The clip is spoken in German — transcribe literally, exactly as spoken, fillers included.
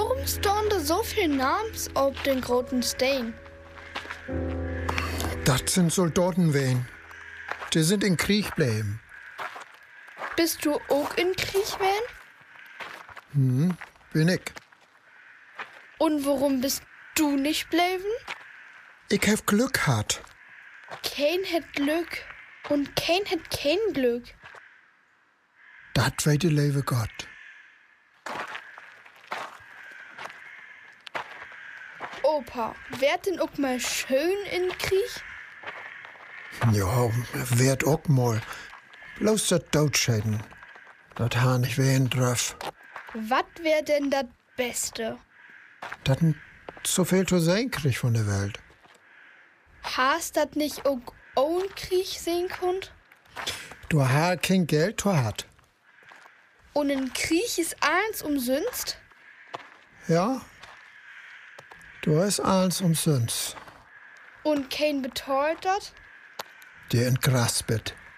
Warum stehen da so viele Namens auf den großen Stein? Das sind Soldaten wehen. Die sind in Krieg bleiben. Bist du auch in Krieg wären? Hm, bin ich. Und warum bist du nicht bleiben? Ich hab Glück gehabt. Kein hat Glück und kein hat kein Glück. Das weiß der liebe Gott. Opa, werd denn auch mal schön in Krieg? Ja, werd auch mal. Bloß das Totscheiden. Das han ich wen drauf. Was wär denn das Beste? Das so viel zu sein krieg von der Welt. Hast dat nicht auch ohne Krieg sehen konnt? Du hast kein Geld, du hat. Und in Krieg ist alles umsonst? Ja? Du hast alles umsonst. Und kein betreut dat? Der in Grasbett.